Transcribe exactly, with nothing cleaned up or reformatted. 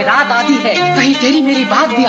रात आती है, कहीं तेरी मेरी बात भी